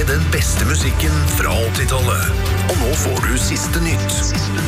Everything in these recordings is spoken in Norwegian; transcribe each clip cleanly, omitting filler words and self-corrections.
med den beste musikken fra 80-tallet. Og nå får du siste nytt.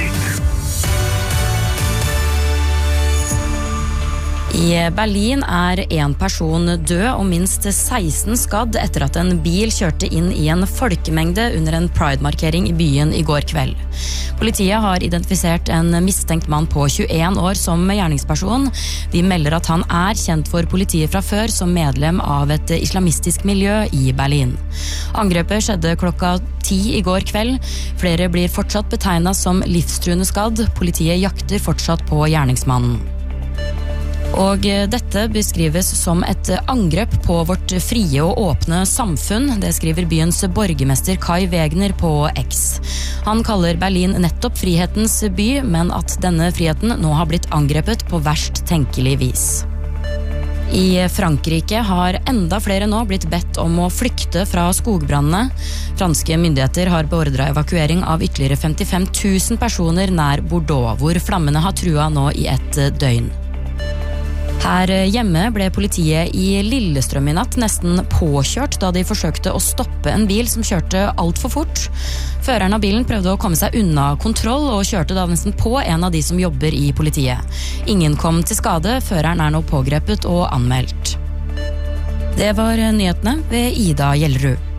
I Berlin en person død og minst 16 skadd etter at en bil kjørte inn i en folkemengde under en Pride-markering i byen i går kveld. Politiet har identifisert en mistenkt mann på 21 år som gjerningsperson. De melder at han kjent for politiet fra før som medlem av et islamistisk miljø i Berlin. Angrepet skjedde klokka 10 i går kveld. Flere blir fortsatt betegnet som livstruende skadd. Politiet jakter fortsatt på gjerningsmannen. Og dette beskrives som et angrep på vårt frie og åpne samfunn, det skriver byens borgermester Kai Wegner på X. Han kaller Berlin nettopp frihetens by, men at denne friheten nå har blitt angrepet på verst tenkelig vis. I Frankrike har enda flere nå blitt bedt om å flykte fra skogbrannene. Franske myndigheter har beordret evakuering av ytterligere 55 000 personer nær Bordeaux, hvor flammene har trua nå i et døgn. Her hjemme ble politiet i Lillestrøm i natt nesten påkjørt da de forsøkte å stoppe en bil som kjørte alt for fort. Føreren av bilen prøvde å komme seg unna kontroll og kjørte da nesten på en av de som jobber i politiet. Ingen kom til skade, føreren nå pågrepet og anmeldt. Det var nyhetene ved Ida Gjellerud.